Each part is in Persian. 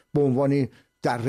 به عنوان در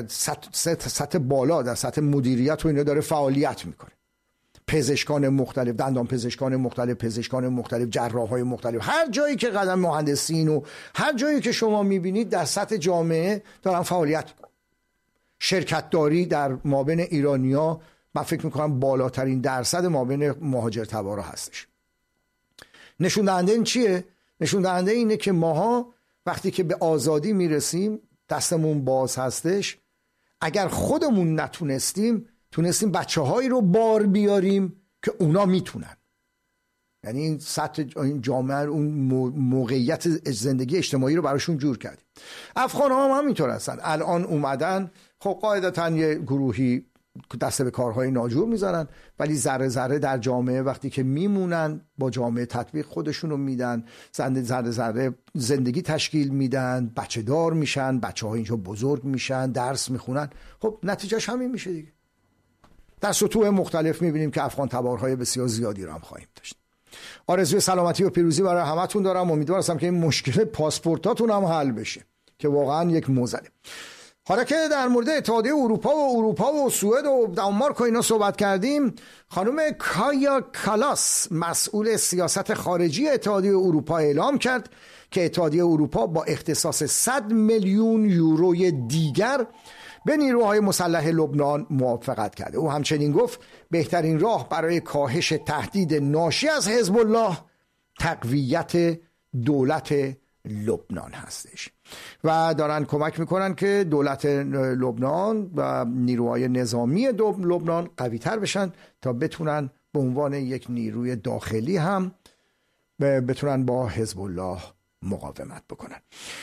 سطح بالا، در سطح مدیریت و اینا داره فعالیت میکنه. پزشکان مختلف، دندان پزشکان مختلف، پزشکان مختلف، جراحای مختلف، هر جایی که قدم، مهندسین و هر جایی که شما میبینید در سطح جامعه دارن فعالیت میکنن. شرکت داری در مابین ایرانیا من فکر میکنم بالاترین درصد مابین مهاجر تبارا هستش. نشون دهنده این چیه؟ نشون دهنده اینه که ماها وقتی که به آزادی میرسیم دستمون باز هستش. اگر خودمون نتونستیم، تونستیم بچه هایی رو بار بیاریم که اونا میتونن. یعنی این سطح این جامعه، اون موقعیت زندگی اجتماعی رو براشون جور کردیم. افغان ها هم همینطور هستن. الان اومدن، خب قاعدتا یه گروهی دست به کارهای ناجور میذارن، ولی ذره ذره در جامعه وقتی که میمونن با جامعه تطبیق خودشون رو میدن، ذره ذره زندگی تشکیل میدن، بچه دار میشن، بچه ها اینجا بزرگ میشن، درس میخونن. خب نتیجهش همین میشه دیگه. در سطوح مختلف میبینیم که افغان تبارهای بسیار زیادی رو هم خواهیم داشت. آرزوی سلامتی و پیروزی برای همتون دارم. امیدوارم که این مشکل پاسپورتاتون هم حل بشه که واقعا یک موزله. حالا که در مورد اتحادیه اروپا و سوئد و دانمارک و اینا صحبت کردیم، خانم کایا کالاس مسئول سیاست خارجی اتحادیه اروپا اعلام کرد که اتحادیه اروپا با اختصاص 100 میلیون یوروی دیگر به نیروهای مسلح لبنان موافقت کرده. او همچنین گفت بهترین راه برای کاهش تهدید ناشی از حزب الله تقویت دولت لبنان هستش و دارن کمک میکنن که دولت لبنان و نیروهای نظامی لبنان قوی تر بشن تا بتونن به عنوان یک نیروی داخلی هم بتونن با حزب الله مقاومت بکنن.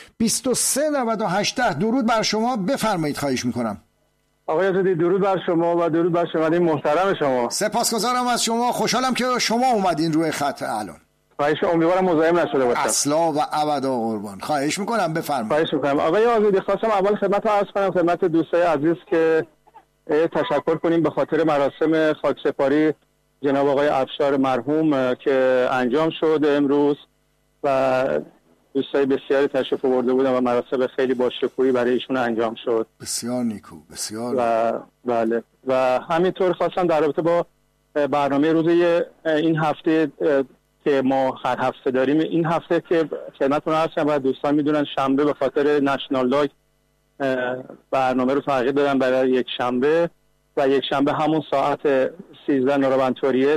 2398 درود بر شما، بفرمایید. خواهش میکنم. آقای عزیزی درود بر شما و درود بر شنوندگان محترم شما. سپاسگزارم از شما، خوشحالم که شما اومدین روی خط الان. خواهش، امیدوارم مزاحم نشده باشم. اصلا و ابدا قربان. خواهش میکنم، بفرمایید. خواهش میکنم. آقای عزیزی خواستم اول خدمت عرض کنم خدمت دوستای عزیز که تشکر کنیم به خاطر مراسم خاکسپاری جناب آقای افشار مرحوم که انجام شد امروز و دوستای بسیاری تشریف آورده بودن و مراسم خیلی با شکوهی برای ایشون انجام شد. بسیار نیکو، بسیار. و بله و همینطور خواستم در رابطه با برنامه روز این هفته که ما هر هفته داریم، این هفته که خدمتتون عرض کردم و دوستان میدونن شنبه به خاطر نشنال داگ برنامه رو تغییر دادن برای یک شنبه و یک شنبه همون ساعت 13 نوروانتوریت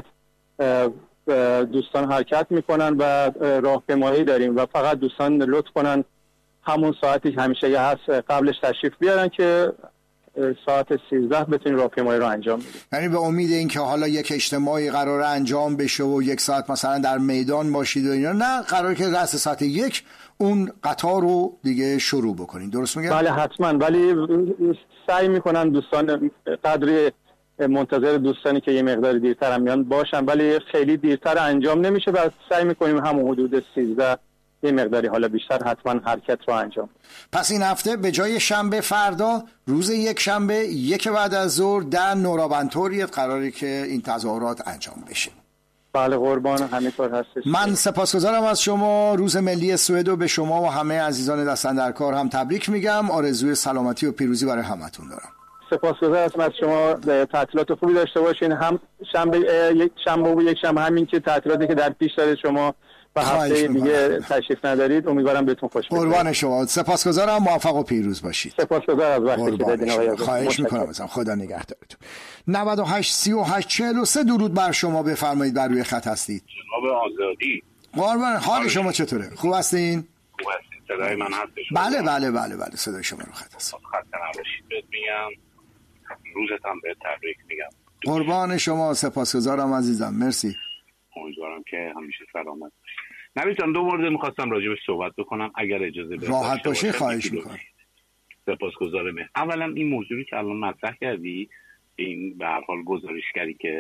دوستان حرکت میکنن و راهپیمایی داریم و فقط دوستان لطف کنن همون ساعتی که همیشه هست قبلش تشریف بیارن که ساعت 13 بتونیم راهپیمایی رو انجام بدیم. یعنی به امید اینکه حالا یک اجتماعی قراره انجام بشه و یک ساعت مثلا در میدان باشید و اینا، نه، قراره که رأس ساعت 1 اون قطار رو دیگه شروع بکنین. درست میگم؟ بله حتما، ولی سعی میکنن دوستان قدری منتظر دوستانی که یه مقدار دیرتر هم میان باشن، ولی خیلی دیرتر انجام نمیشه و سعی میکنیم همون حدود 13 یه مقداری حالا بیشتر حتما حرکت رو انجام. پس این هفته به جای شنبه فردا روز یک شنبه 1 بعد از ظهر در نوراونتوریت قراره که این تظاهرات انجام بشه. بله قربان، همینطور هستش. من سپاسگزارم از شما. روز ملی سوئد رو به شما و همه عزیزان دستن در کار هم تبریک میگم. آرزوی سلامتی و پیروزی برای همتون دارم. سپاسگزارم از شما. تعطیلات خوبی داشته باشین. هم یک شنبه همین که تعطیلاتی که در پیش داره شما و هفته دیگه تشریف ندارید، امیدوارم بهتون خوش بگذره. قربان شما، سپاسگزارم، موفق و پیروز باشید. سپاسگزارم از وقتی که دادین آقای عزیز. خواهش میکنم ازم، خدا نگهدارتون. 98 38 43 درود بر شما، بفرمایید، بر روی خط هستید. جناب آزادی. قربان، حال شما چطوره؟ خوب هستین؟ خوب هستین. صدای من هستش؟ بله بله بله بله، صدای شما رو خط هست. خسته نباشید بهت میگم. روزت هم بهت تبریک میگم. قربان شما، سپاسگزارم عزیزم، مرسی. امیدوارم که همیشه سلامت باشید. نوید جان، دو مورد می‌خواستم راجعش صحبت بکنم اگر اجازه بدید. راحت باشی، خواهش می‌کنم. سپاسگزارم. اولا این موضوعی که الان مطرح کردی، این به هر حال گزارشگری که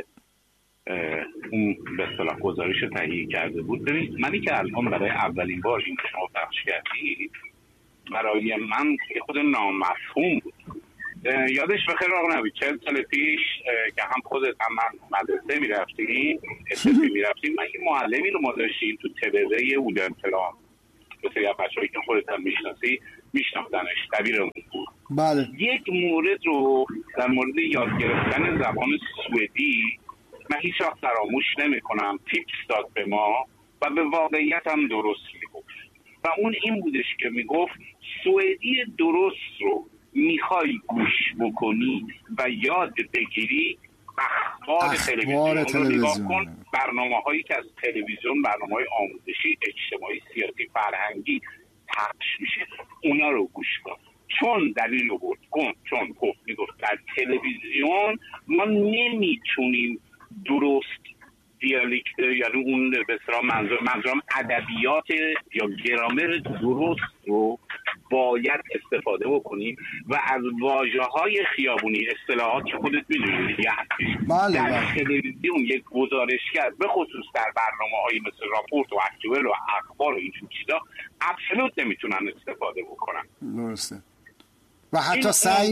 اون به اصطلاح گزارش رو تهیه کرده بود، ببین منی که الان برای اولین بار این شما پخش کردی برای من خود نامفهوم بود. یادش بخیر آقا نوید 40 سال پیش که هم خودت هم من مدرسه میرفتیم من یه معلمی رو ما داشتیم تو تبره اودنتلان، مثل یه بچه‌ای که خودت هم میشناسی، میشناختنش، دبیرمون بود. بله. یک مورد رو در مورد یاد گرفتن زبان سوئدی من هیچ وقت فراموش نمی‌کنم. تیپس داد به ما و به واقعیت هم درست میگفت و اون این بودش که میگفت سوئدی درست رو میخوای گوش بکنی و یاد بگیری، اخبار تلویزیون رو نگاه کن، برنامه‌هایی که از تلویزیون، برنامه‌های آموزشی، اجتماعی، سیاسی، فرهنگی پخش میشه اونا رو گوش کن. چون دلیل رو چون میگفت در تلویزیون ما نمیتونیم درست دیالکت، یعنی اون به اصطلاح منظورم ادبیات یا گرامر درست رو باید استفاده بکنیم و از واژه‌های خیابونی، اصطلاحات که خودت می‌دونی دیگه هستش. در تلویزیون یک گزارشگر به خصوص در برنامه‌هایی مثل راپورت و اکتوبر و اخبار و اینجور چیزا ابسولوت نمیتونن استفاده بکنن. درسته. و حتی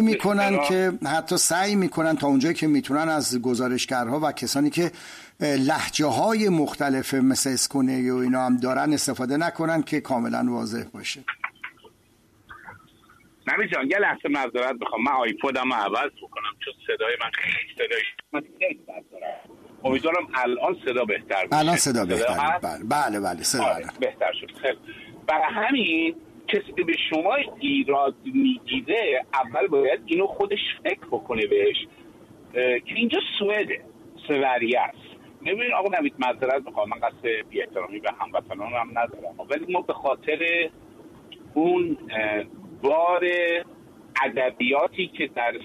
سعی میکنن تا اونجایی که میتونن از گزارشگرها و کسانی که لهجه های مختلف مثل اسکونه و اینا هم دارن استفاده نکنن که کاملا واضح باشه. نمی جان یه لحظه معذرت بخوام، من آیپودم رو عوض بکنم چون صدای من خیلی بد داره. امیدوارم الان صدا بهتر بشه. الان صدا بهتر. بله صدا بهتر شد. خیلی برای همین کسی که به شما ایراد میگیره اول باید اینو خودش فکر بکنه بهش که اینجا سوئدیه است. نمیدونی آقا نوید معذرت میخوام، من قصد بی احترامی به هموطنان هم ندارم، ولی ما به خاطر اون بار ادبیاتی که در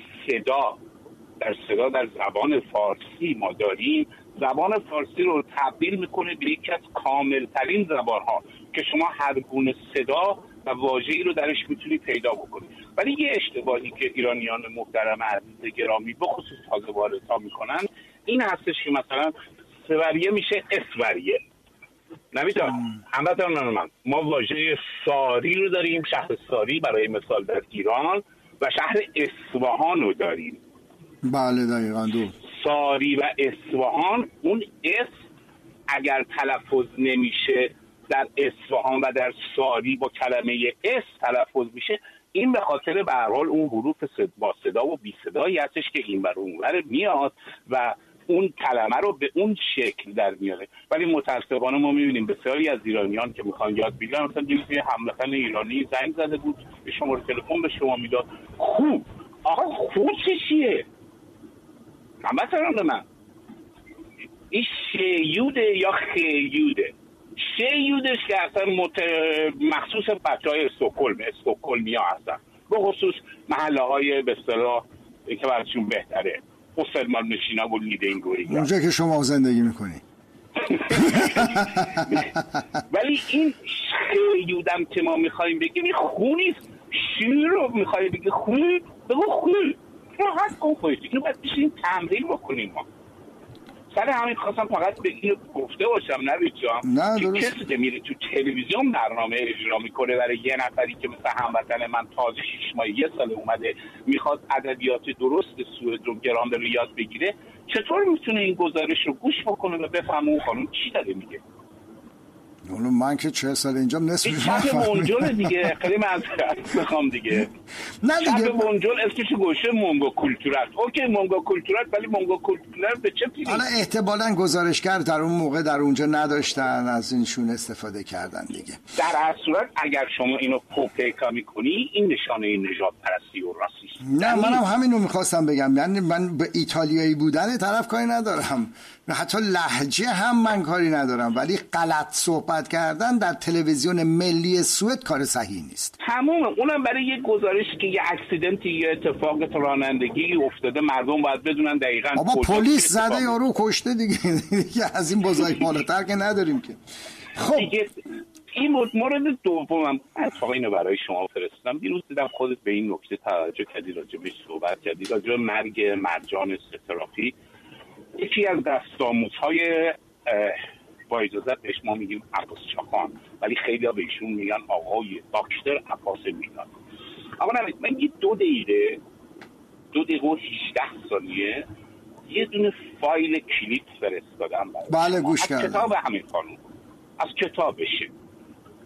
زبان فارسی ما داریم، زبان فارسی رو تبدیل میکنه به یکی از کاملترین زبانها که شما هر گونه صدا و واژه‌ای رو درش میتونی پیدا بکنی. ولی یه اشتباهی که ایرانیان محترم عزیز گرامی به خصوص تازه واردها میکنن این هستش که مثلا سوریه میشه اسوریه. نمیدونم هموطنان من، ما واژه ساری رو داریم، شهر ساری برای مثال در ایران، و شهر اصفهان رو داریم. بله دقیقاً. ساری و اصفهان، اون اگر تلفظ نمیشه در اصفهان و در ساری با کلمه تلفظ میشه، این به خاطر به هر حال اون حروف با صدا و بی صدایی هستش که این بر اون ور میاد و اون کلمه رو به اون شکل در میاره. ولی متاسفانه ما میبینیم بسیاری از ایرانیان که میخوان یاد بگیرن، مثلا یه هموطن ایرانی زنگ زده بود به شماره تلفن به شما میداد، خوب آقا خوب چیه؟ هموطنان من این شیوده یا خیوده؟ شیودش که اصلا مخصوص بچهای استکهلمی ها هستن، به خصوص محله های به اصطلاح که براشون بهتره، خسرمال نشینا و لیدینگوی اونجا که شما زندگی میکنی. ولی این شیودم که ما میخواییم بگیم این خونیست. شیر رو میخوایی بگی خون، بگو خون، راحت کن خواهید. اینو باید بشین تمرین بکنیم. ما سر همین خواستم فقط به اینو گفته باشم نوید جان که کسی که میره تو تلویزیون برنامه اجرا میکنه برای یه نفری که مثل هموطن من تازه 6 ماه 1 سال اومده میخواد ادبیات درست سوئد رو گرامر رو یاد بگیره، چطور میتونه این گزارش رو گوش بکنه و بفهمه اون خانم چی داره میگه؟ اونو من که 40 سال اینجام نصفش نفهمیدم. منجل دیگه خیلی معذرت میخوام دیگه. نه دیگه منجل اسمش گوشه مونگو کولتورات. اوکی مونگو کولتورات، ولی مونگو کولتورات به چه پیری؟ حالا احتمالاً گزارشگر در اون موقع در اونجا نداشتن، از اینشون استفاده کردن دیگه. در هر صورت اگر شما اینو پوپیکا میکنی این نشانه نژاد پرستی و راسیسم. نه منم همینو میخواستم بگم، یعنی من به ایتالیایی بودن طرف کاری ندارم، حتی لهجه هم من کاری ندارم، ولی غلط صحبت کردن در تلویزیون ملی سوئد کار صحیح نیست. تمام اونم برای یه گزارشی که یه اکسیدنتی، یه اتفاق رانندگی افتاده، مردم باید بدونن دقیقاً بابا پلیس زده یارو کشته دیگه از این بزرگ بالاتر که نداریم که. خب این مورد دومم اتفاقا اینو برای شما فرستادم. دیروز دیدم خودت به این نکته توجه کردی، راجع بهش صحبت کردی، راجع به مرگ مرجان سترافی. یکی از دستاموزهای با اجازت بهش ما میگیم عباس چاخان، ولی خیلی ها به ایشون میگن آقای دکتر عباس میلان. آقا نمید من یه 2 دقیقه و 18 ثانیه یه دونه فایل کلیپ فرستادم. بله گوش کردم. از کتاب همین خانوم، از کتابشه.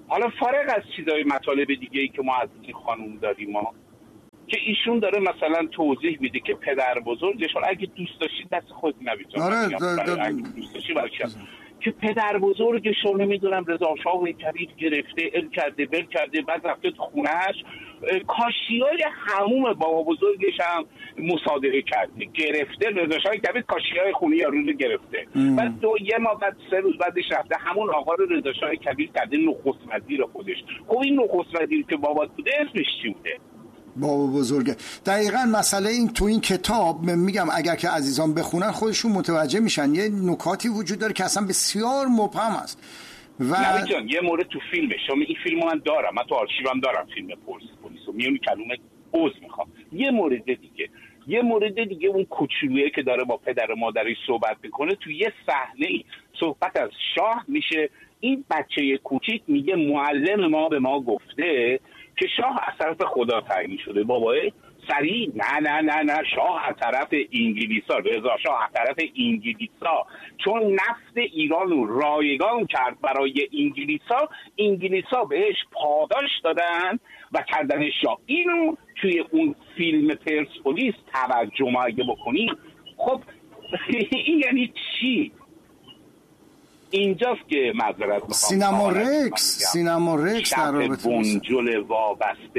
حالا فارغ از چیزای مطالب دیگه ای که ما از این خانم داریم، ما که ایشون داره مثلا توضیح میده که پدر بزرگشون اگه دوست داشتید دست خود نمیتونم اگه دوست داشتی که پدر بزرگشون نمیدونم رضا شاه کبیر گرفته ال کرده بل کرده، بعد رفته تو خونهش کاشیای حموم بابا بزرگش هم مصادره کرده گرفته، رضا شاه کبیر کاشیای خونه یارو رو گرفته. بعد یه ماه بعد 3 روز بعدش رفته همون آقا رو رضا شاه کبیر کرده نخست وزیر خودش. خب این نخست وزیر که بابات بوده اسمش چی بوده؟ بابا بزرگه. دقیقاً مسئله این تو این کتاب میگم اگر که عزیزان بخونن خودشون متوجه میشن یه نکاتی وجود داره که اصلا بسیار مبهم است. و نوید جان یه مورد تو فیلمه، شما این فیلمو من دارم، من تو آرشیوام دارم فیلم پلیسو میونی کلمه عذر میخوام. یه مورد دیگه اون کوچولویی که داره با پدر و مادرش صحبت میکنه تو یه صحنه صحبت از شاه میشه. این بچه کوچیک میگه معلم ما به ما گفته که شاه از طرف خدا تعیین شده. بابا سریع نه شاه از طرف انگلیسا، رضا شاه از طرف انگلیسا، چون نفت ایران رو رایگان کرد برای انگلیسا بهش پاداش دادن و کردن شاه. اینو توی اون فیلم پرسپولیس توجه اگه بکنی، خب این یعنی چی؟ اینجاست که معذرت میخوام سینما رکس در رابطه بنجل وابسته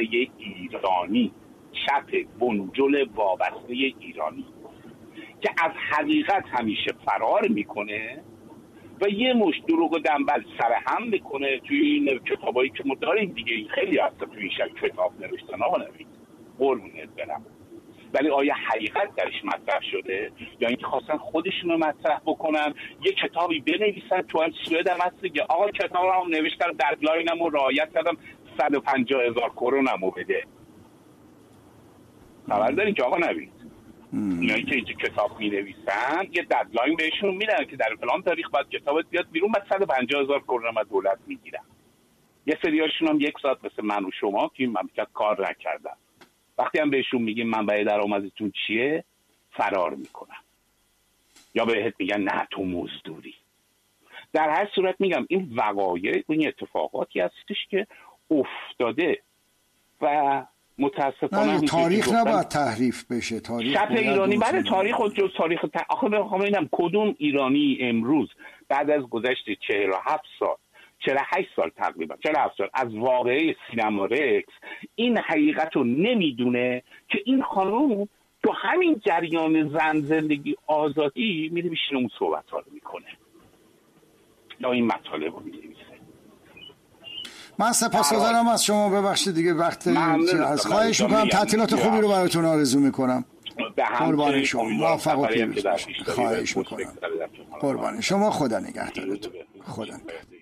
ایرانی که از حقیقت همیشه فرار میکنه و یه مش دروغ و دنبل سر هم میکنه. توی این کتابایی که ما داریم دیگه خیلی هست توی این شکل کتاب نوشتن آقا نوید قربونت برم، ولی آیا حقیقت درش مطرح شده یا اینکه خواستن خودشون رو مطرح بکنن؟ یه کتابی بنویسن تو هم سوئد هم هست دیگه، آقا کتابم نوشتم ددلاینم رو رعایت کردم 150,000 کرونم رو بده. خبر داری که آقا نوید اینایی که اینجا کتاب می نویسن یه ددلاین بهشون میدن که در فلان تاریخ باید کتابت بیاد بیرون، بعد 150,000 کرون از دولت میگیرن. یه سریاشون هم 1 ساعت مثل من و شما که این مملکت کار نکردن، وقتی هم بهشون میگیم منبع درآمدتون چیه فرار میکنن یا بهت میگن نه تو مزدوری. در هر صورت میگم این وقایع این اتفاقاتی هستش که افتاده و متاسفانه تاریخ نباید تحریف بشه. تاریخ شب ایرانی برای تاریخ و جز تاریخ آخه بخوام ببینم کدوم ایرانی امروز بعد از گذشت 48 سال تقریبا 47 سال از واقعه سینما رکس این حقیقت رو نمیدونه که این خانم تو همین جریان زن زندگی آزادی میره میشینه اون صحبت ها رو میکنه یا این مطالب رو می‌نویسه. من سپاسگزارم از شما، ببخشید دیگه وقت از خواهش میکنم تعطیلات خوبی رو براتون آرزو میکنم. قربان شما، موفق و پیروز باشید. خواهش میکنم. قربان شما، خدا نگهدارتون. خدا نگهدار.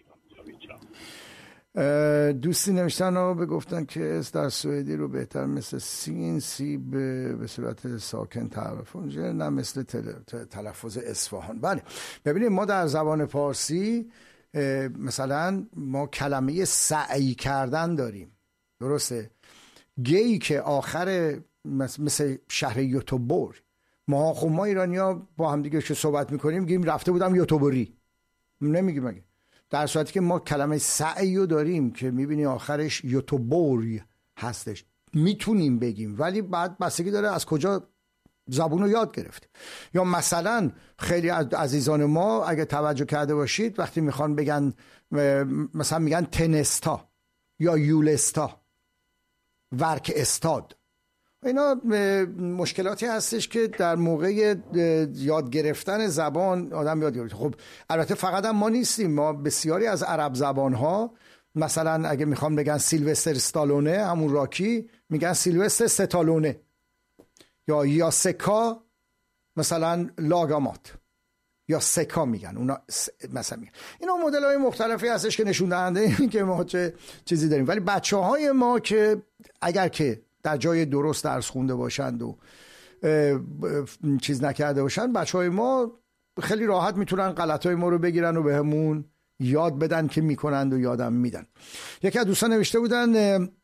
دوستی نوشتن رو بگفتن که اس در سوئدی رو بهتر مثل سین سی به صورت ساکن تلفظ نه مثل تلفظ اصفهان. بله ببینید ما در زبان پارسی مثلا ما کلمه سعی کردن داریم، درسته؟ گی که آخر مثل شهر یوتوبور، ما ایرانی‌ها با هم دیگه که صحبت میکنیم گیم رفته بودم یوتوبری، نمیگیم مگه؟ در صورتی که ما کلمه سعی رو داریم که میبینی آخرش یوتوبوری هستش، میتونیم بگیم، ولی بعد بستگی داره از کجا زبون رو یاد گرفت. یا مثلا خیلی از عزیزان ما اگه توجه کرده باشید وقتی میخوان بگن مثلا میگن تنستا یا یولستا، ورک استاد، اینا مشکلاتی هستش که در موقع یاد گرفتن زبان آدم یاد گرفت. خب البته فقط هم ما نیستیم، ما بسیاری از عرب زبانها مثلا اگه میخوام بگن سیلوستر استالونه همون راکی میگن سیلوستر ستالونه، یا یاسکا مثلا لاگامات یا سکا میگن اونا مثلا میگن. اینا مدل های مختلفی هستش که نشون دهنده این که ما چه چیزی داریم. ولی بچه های ما که اگر که در جای درست درس خونده باشند و چیز نکرده باشند، بچه های ما خیلی راحت میتونن غلط های ما رو بگیرن و به همون یاد بدن که میکنند و یادم میدن. یکی از دوستان نوشته بودن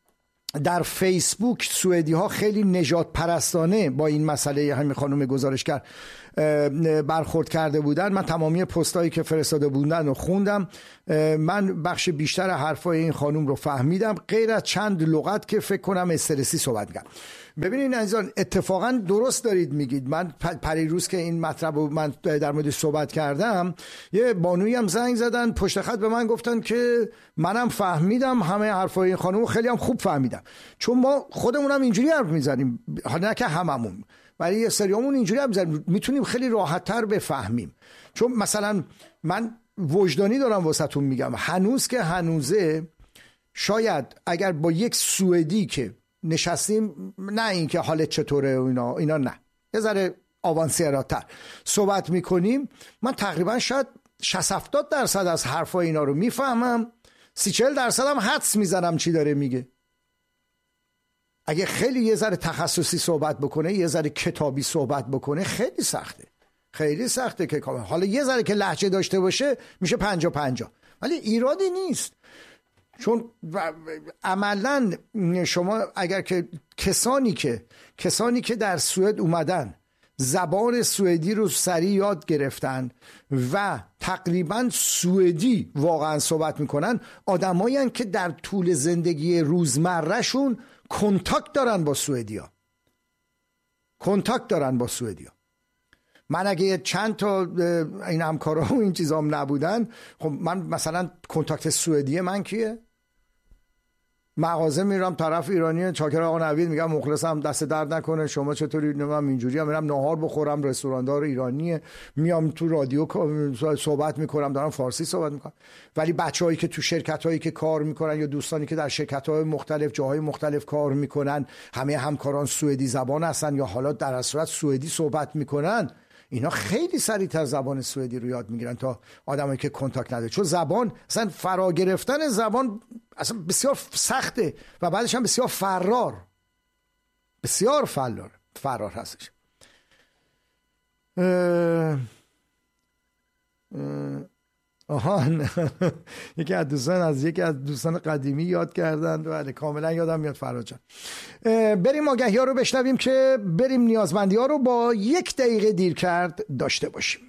در فیسبوک سوئدی ها خیلی نژاد پرستانه با این مسئله همین خانم گزارشگر برخورد کرده بودن. من تمامی پستایی که فرستاده بودن رو خوندم. من بخش بیشتر حرفای این خانم رو فهمیدم، غیر از چند لغت که فکر کنم استرسی صحبت کرد. ببینید عزیزان، اتفاقا درست دارید میگید. من پریروز که این مطلب رو من در موردش صحبت کردم، یه بانویی هم زنگ زدن پشت خط به من گفتن که منم فهمیدم همه حرفای این خانم رو خیلی هم خوب فهمیدم، چون ما خودمون هم اینجوری حرف میزنیم، حالا نه که هممون، ولی یه سریامون اینجوری حرف میزنیم، میتونیم خیلی راحت‌تر بفهمیم. چون مثلا من وجدانی دارم واسهتون میگم، هنوز که هنوزه شاید اگر با یک سوئدی که نشستیم، نه این که حالت چطوره و اینا نه، یه ذره آوانسیراتر صحبت میکنیم، من تقریبا شاید 60-70% از حرفای اینا رو میفهمم، 30-40% هم حدس میزنم چی داره میگه. اگه خیلی یه ذره تخصصی صحبت بکنه، یه ذره کتابی صحبت بکنه، خیلی سخته، خیلی سخته که حالا یه ذره که لهجه داشته باشه میشه 50-50، ولی ایرادی نیست. چون عملا شما اگر که کسانی که در سوئد اومدن زبان سوئدی رو سریع یاد گرفتن و تقریبا سوئدی واقعا صحبت میکنن، آدمایی هستند که در طول زندگی روزمرهشون کنتاکت دارن با سوئدیا. من اگه چند تا این همکارا و این چیزا هم نبودن، خب من مثلا کنتاکت سوئدی من کیه؟ مغازه میرم طرف ایرانی، چاکر آقا نوید، میگم مخلصم، دست درد نکنه، شما چطوری؟ من اینجوری میرم ناهار بخورم، رستوراندار ایرانیه، میام تو رادیو صحبت میکنم، دارم فارسی صحبت میکنم. ولی بچه‌هایی که تو شرکت‌هایی که کار میکنن یا دوستانی که در شرکت‌های مختلف جاهای مختلف کار میکنن، همه همکاران سوئدی زبان هستن یا حالا در اصل سوئدی صحبت میکنن، اینا خیلی سریعتر زبان سوئدی رو یاد میگیرن تا آدمایی که کنتاکت نداره. چون زبان اصلا فرا گرفتن زبان اصلا بسیار سخته و بعدش هم بسیار فرار هستش. یکی از دوستان قدیمی یاد کردن، بله کاملا یادم میاد فراد جان. بریم آگهی ها رو بشنویم که بریم نیازمندی ها رو با 1 دقیقه دیر کرد داشته باشیم.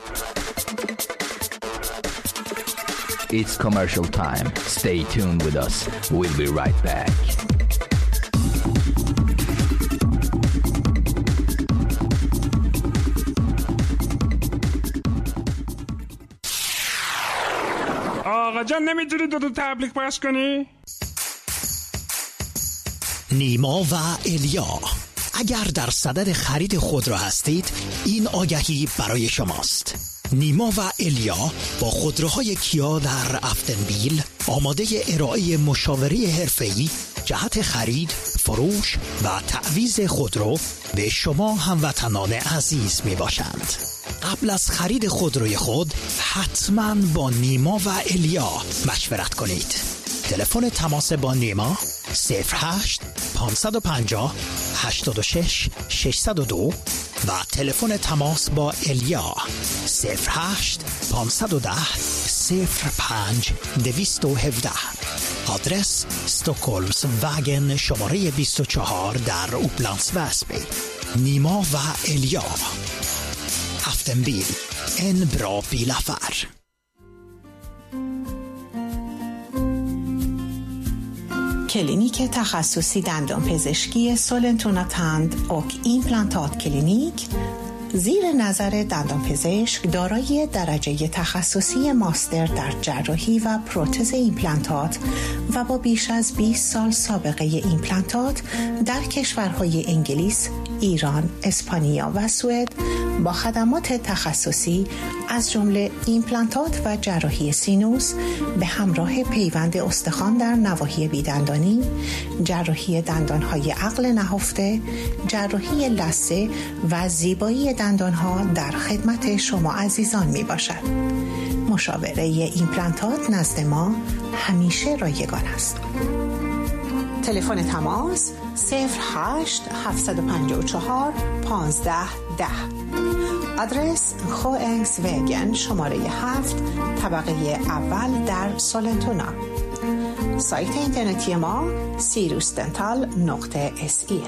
It's commercial time. Stay tuned with us. We'll be right back. آقا جان نمیتونی دو تبلیغ پخش کنی؟ نیما و الیا، اگر در صدد خرید خودرو هستید این آگهی برای شماست. نیما و الیا با خودروهای کیا در افتنبیل آماده ارائه مشاوره حرفه‌ای جهت خرید، فروش و تعویض خودرو به شما هموطنان عزیز می باشند. قبل از خرید خودروی خود حتما با نیما و الیا مشورت کنید. تلفن تماس با نیما 08 550 86 602 و تلفن تماس با الیا 08 510 05 217. آدرس استکهلمس وگن شماره 24 در اوپلندس وسبی. نیما و الیا، افتنبیل، en bra bilaffär. کلینیک تخصصی دندانپزشکی سولنتونا تند اوک ایمپلانتات کلینیک زیر نظر دندانپزشک دارای درجه تخصصی ماستر در جراحی و پروتز ایمپلانتات و با بیش از 20 سال سابقه ایمپلانتات در کشورهای انگلیس، ایران، اسپانیا و سوئد با خدمات تخصصی از جمله ایمپلانتات و جراحی سینوس به همراه پیوند استخوان در نواحی بیدندانی، جراحی دندانهای عقل نهفته، جراحی لثه و زیبایی دندانها در خدمت شما عزیزان می باشد. مشاوره ایمپلانتات نزد ما همیشه رایگان است. تلفن تماس 08 754 1510. آدرس خوئنگس وگن شماره 7 طبقه اول در سولنتونا. سایت اینترنتی ما sirusdental.se.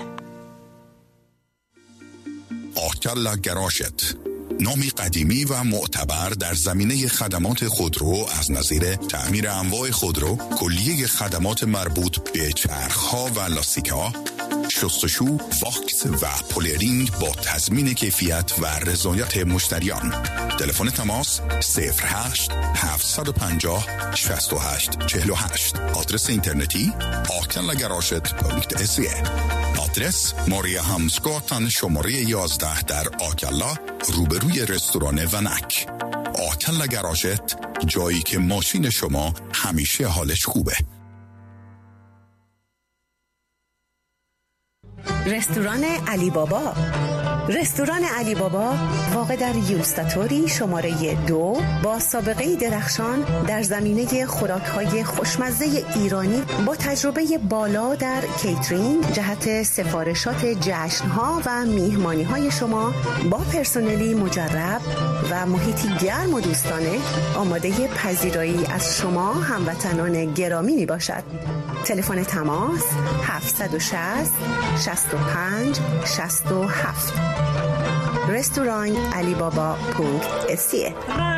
آکلا گراشت، نامی قدیمی و معتبر در زمینه خدمات خودرو از نظیر تعمیر انواع خودرو، کلیه خدمات مربوط به چرخ‌ها و لاستیک‌ها، شستشو، واکس و پولرینگ با تضمین کیفیت و رضایت مشتریان. تلفن تماس 08 750 68 48. آدرس اینترنتی akalla.se. آدرس ماریا همسگاتن شماره 11 در آکلا، روبروی رستوران ونک. آکلا گراژت، جایی که ماشین شما همیشه حالش خوبه. رستوران علی بابا. رستوران علی بابا واقع در یوستاتوری شماره 2 با سابقه درخشان در زمینه خوراک‌های خوشمزه ایرانی با تجربه بالا در کیترینگ جهت سفارشات جشن‌ها و میهمانی‌های شما با پرسنلی مجرب و محیطی گرم و دوستانه آماده پذیرایی از شما هموطنان گرامی میباشد. تلفن تماس 760 65 67. رستوران علی بابا .se.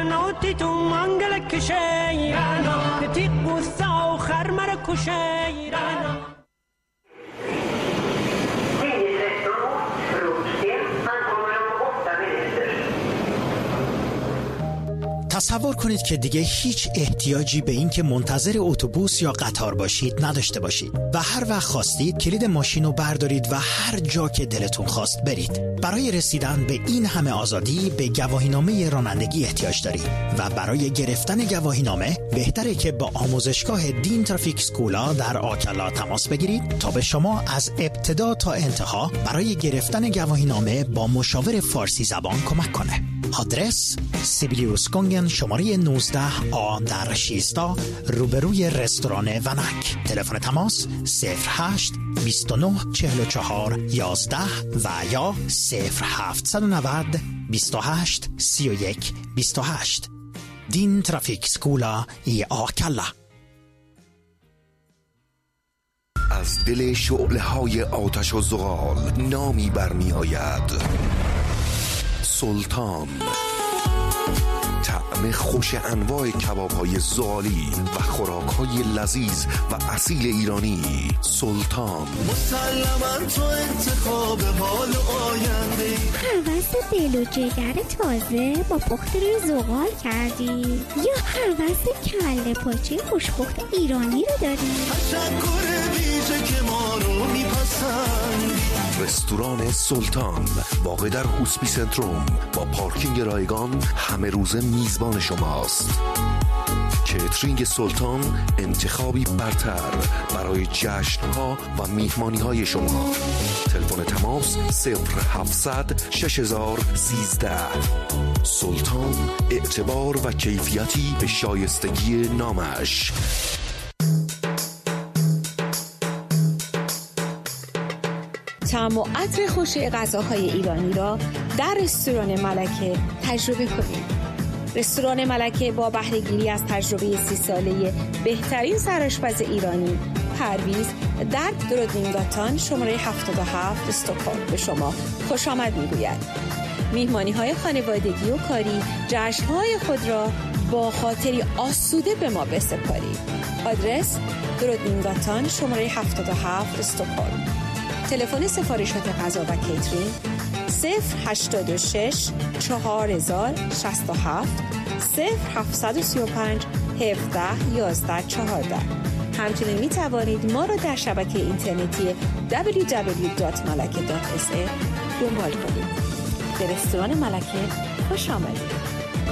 تصور کنید که دیگه هیچ احتیاجی به این که منتظر اتوبوس یا قطار باشید نداشته باشید و هر وقت خواستید کلید ماشین رو بردارید و هر جا که دلتون خواست برید. برای رسیدن به این همه آزادی به گواهینامه رانندگی احتیاج دارید و برای گرفتن گواهینامه بهتره که با آموزشگاه دین ترافیک سکولا در آکلا تماس بگیرید تا به شما از ابتدا تا انتها برای گرفتن گواهینامه با مشاور فارسی زبان کمک کنه. آدرس سیبیلیوسکونگن شماره 19 در 16 روبروی رستوران ونک. تلفن تماس 08 29 44 11 و یا 0790 28 31 28. دین ترافیک سکولا ای آکلا. از دل شعله‌های آتش و زغال نامی برمی آید: سلطان. طعم خوش انواع کباب‌های زغالی و خوراک‌های لذیذ و اصیل ایرانی. سلطان. مسلماً تو انتخاب حال آینده. هوس دل و جگر تازه با پخت روی زغال کردی یا هوس کله پاچه خوشپخت ایرانی رو داری؟ تشکر ویژه که ما رو میپسندی. رستوران سلطان واقع در هوسپی سنتروم با پارکینگ رایگان همه روزه میزبان شماست. کیترینگ سلطان انتخابی برتر برای جشن‌ها و میهمانی‌های شما. تلفن تماس 0700 6013. سلطان، اعتبار و کیفیتی به شایستگی نامش. طعم و عطر خوش غذاهای ایرانی را در رستوران ملکه تجربه کنید. رستوران ملکه با بهره‌گیری از تجربه 30 ساله بهترین سرآشپز ایرانی پرویز در درودینگاتان شماره 77 استکهلم به شما خوش آمد میگوید. میهمانی‌های خانوادگی و کاری، جشن‌های خود را با خاطری آسوده به ما بسپارید. آدرس درودینگاتان شماره 77 استکهلم. تلفن سفارشات غذا و کیترینگ 086 4067 0735 17 11 14. همچنین می توانید ما را در شبکه اینترنتی www.malake.se دنبال کنید. به رستوران ملکه خوش آمدید.